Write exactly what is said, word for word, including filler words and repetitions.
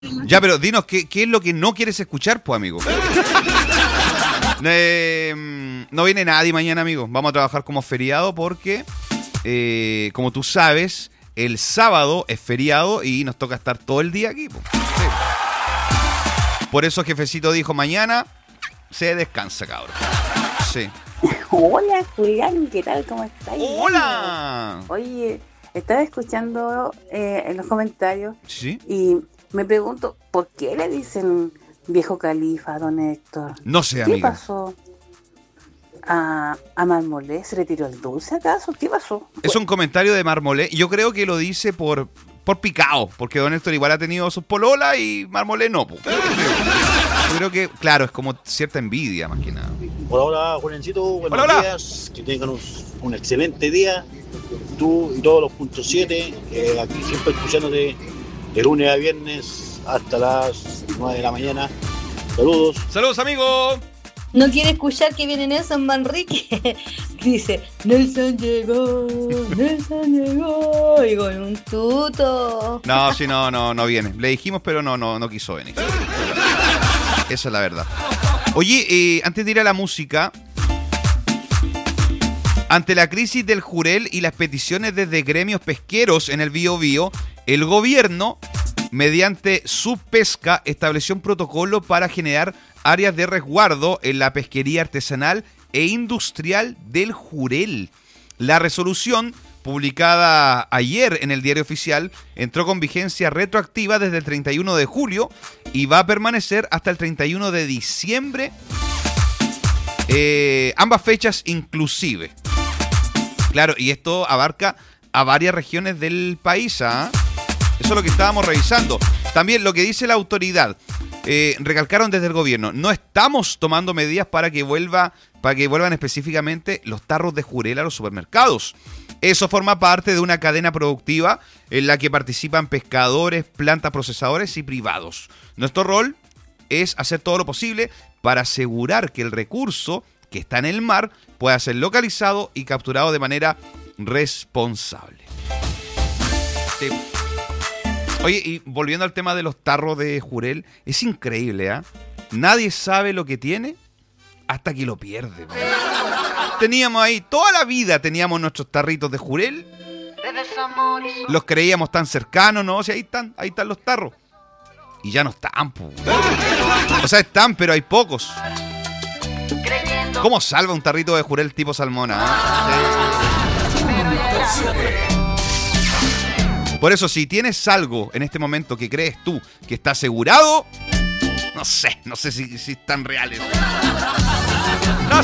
Ya, pero dinos, ¿qué, qué es lo que no quieres escuchar, pues, amigo? eh, no viene nadie mañana, amigo. Vamos a trabajar como feriado porque, eh, como tú sabes, el sábado es feriado y nos toca estar todo el día aquí, pues. Sí. Por eso Jefecito dijo, mañana se descansa, cabrón. Sí. Hola, Julián, ¿qué tal? ¿Cómo estás? ¡Hola! Oye, estaba escuchando eh, en los comentarios ¿Sí? y me pregunto, ¿por qué le dicen viejo califa a don Héctor? No sé, ¿Qué amiga. pasó? ¿A, a Marmolé se le tiró el dulce acaso? ¿Qué pasó? Es un comentario de Marmolé. Yo creo que lo dice por, por picao, porque don Héctor igual ha tenido sus pololas y Marmolé no. Po. Yo creo que, claro, es como cierta envidia más que nada. Hola, hola, Juanencito, buenos hola, hola. días, que tengan un, un excelente día, tú y todos los puntos siete, eh, aquí siempre escuchándote de lunes a viernes hasta las nueve de la mañana. Saludos. Saludos, amigo. No quiere escuchar que viene Nelson Manrique. Dice, Nelson llegó, Nelson llegó, y con un tuto. No, sí, no, no, no viene. Le dijimos, pero no, no, no quiso venir. Esa es la verdad. Oye, eh, antes de ir a la música, ante la crisis del jurel y las peticiones desde gremios pesqueros en el Bío Bío, el gobierno, mediante su pesca, estableció un protocolo para generar áreas de resguardo en la pesquería artesanal e industrial del jurel. La resolución, publicada ayer en el Diario Oficial, entró con vigencia retroactiva desde el treinta y uno de julio y va a permanecer hasta el treinta y uno de diciembre, eh, ambas fechas inclusive. Claro, y esto abarca a varias regiones del país, ¿ah? Eso es lo que estábamos revisando. También lo que dice la autoridad, eh, recalcaron desde el gobierno, no estamos tomando medidas para que vuelva, para que vuelvan específicamente los tarros de jurel a los supermercados. Eso forma parte de una cadena productiva en la que participan pescadores, plantas procesadores y privados. Nuestro rol es hacer todo lo posible para asegurar que el recurso que está en el mar pueda ser localizado y capturado de manera responsable. Sí. Oye, y volviendo al tema de los tarros de jurel, es increíble, ¿ah? ¿eh? Nadie sabe lo que tiene hasta que lo pierde. ¿No? Teníamos ahí, toda la vida teníamos nuestros tarritos de jurel. Los creíamos tan cercanos, ¿no? O sea, ahí están, ahí están los tarros. Y ya no están, po. O sea, están, pero hay pocos. ¿Cómo salva un tarrito de jurel tipo salmona? ¿Eh? Sí. Por eso, si tienes algo en este momento que crees tú que está asegurado, no sé, no sé si, si están reales.